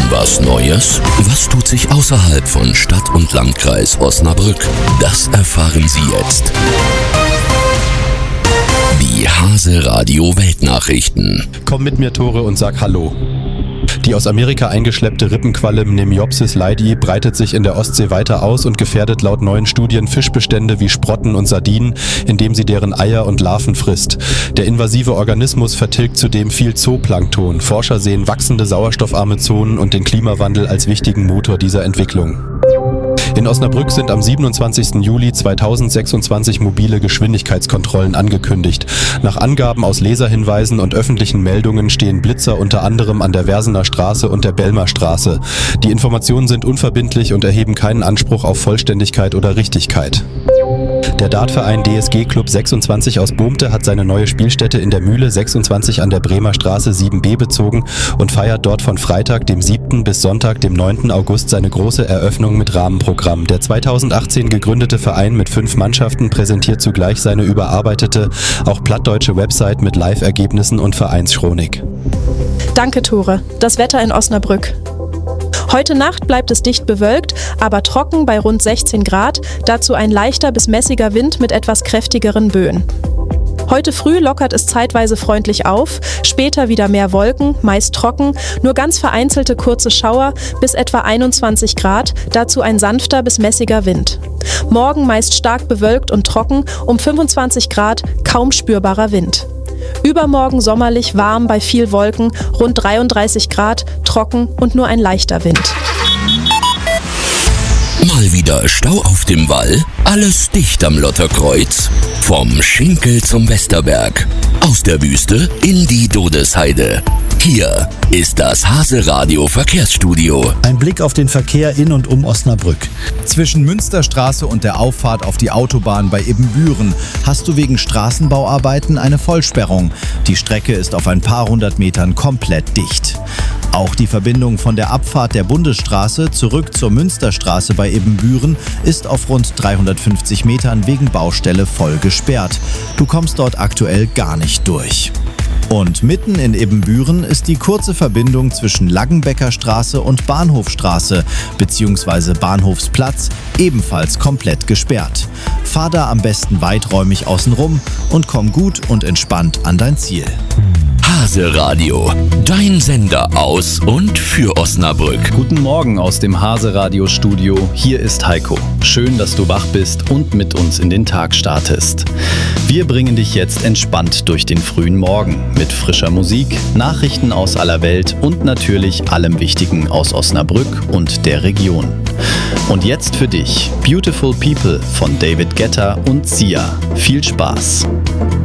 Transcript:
was Neues? Was tut sich außerhalb von Stadt und Landkreis Osnabrück? Das erfahren Sie jetzt. Die Hase-Radio Weltnachrichten. Komm mit mir, Tore, und sag Hallo. Die aus Amerika eingeschleppte Rippenqualle Nemyopsis leidi breitet sich in der Ostsee weiter aus und gefährdet laut neuen Studien Fischbestände wie Sprotten und Sardinen, indem sie deren Eier und Larven frisst. Der invasive Organismus vertilgt zudem viel Zooplankton. Forscher sehen wachsende sauerstoffarme Zonen und den Klimawandel als wichtigen Motor dieser Entwicklung. In Osnabrück sind am 27. Juli 2026 mobile Geschwindigkeitskontrollen angekündigt. Nach Angaben aus Leserhinweisen und öffentlichen Meldungen stehen Blitzer unter anderem an der Versener Straße und der Belmer Straße. Die Informationen sind unverbindlich und erheben keinen Anspruch auf Vollständigkeit oder Richtigkeit. Der Dartverein DSG Club 26 aus Bohmte hat seine neue Spielstätte in der Mühle 26 an der Bremer Straße 7b bezogen und feiert dort von Freitag, dem 7. bis Sonntag, dem 9. August seine große Eröffnung mit Rahmenprogramm. Der 2018 gegründete Verein mit 5 Mannschaften präsentiert zugleich seine überarbeitete, auch plattdeutsche Website mit Live-Ergebnissen und Vereinschronik. Danke, Tore. Das Wetter in Osnabrück. Heute Nacht bleibt es dicht bewölkt, aber trocken bei rund 16 Grad, dazu ein leichter bis mäßiger Wind mit etwas kräftigeren Böen. Heute früh lockert es zeitweise freundlich auf, später wieder mehr Wolken, meist trocken, nur ganz vereinzelte kurze Schauer bis etwa 21 Grad, dazu ein sanfter bis mäßiger Wind. Morgen meist stark bewölkt und trocken, um 25 Grad, kaum spürbarer Wind. Übermorgen sommerlich warm bei viel Wolken, rund 33 Grad, trocken und nur ein leichter Wind. Mal wieder Stau auf dem Wall? Alles dicht am Lotterkreuz? Vom Schinkel zum Westerberg. Aus der Wüste in die Dodesheide. Hier ist das Hase-Radio Verkehrsstudio. Ein Blick auf den Verkehr in und um Osnabrück. Zwischen Münsterstraße und der Auffahrt auf die Autobahn bei Ibbenbüren hast du wegen Straßenbauarbeiten eine Vollsperrung. Die Strecke ist auf ein paar hundert Metern komplett dicht. Auch die Verbindung von der Abfahrt der Bundesstraße zurück zur Münsterstraße bei Ibbenbüren ist auf rund 350 Metern wegen Baustelle voll gesperrt. Du kommst dort aktuell gar nicht durch. Und mitten in Ibbenbüren ist die kurze Verbindung zwischen Laggenbecker Straße und Bahnhofstraße bzw. Bahnhofsplatz ebenfalls komplett gesperrt. Fahr da am besten weiträumig außenrum und komm gut und entspannt an dein Ziel. Hase-Radio, dein Sender aus und für Osnabrück. Guten Morgen aus dem Hase-Radio-Studio. Hier ist Heiko. Schön, dass du wach bist und mit uns in den Tag startest. Wir bringen dich jetzt entspannt durch den frühen Morgen mit frischer Musik, Nachrichten aus aller Welt und natürlich allem Wichtigen aus Osnabrück und der Region. Und jetzt für dich Beautiful People von David Guetta und Sia. Viel Spaß!